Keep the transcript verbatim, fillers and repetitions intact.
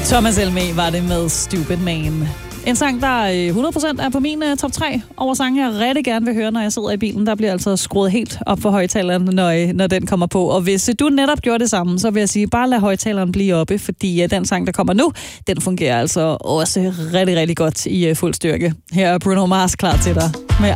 Thomas Helmig var det med Stupid Man. En sang, der hundrede procent er på min uh, top tre over sange, jeg rigtig gerne vil høre, når jeg sidder i bilen. Der bliver altså skruet helt op for højtaleren, når, når den kommer på. Og hvis du netop gjorde det samme, så vil jeg sige, bare lad højtaleren blive oppe, fordi uh, den sang, der kommer nu, den fungerer altså også rigtig, rigtig godt i uh, fuld styrke. Her er Bruno Mars klar til dig med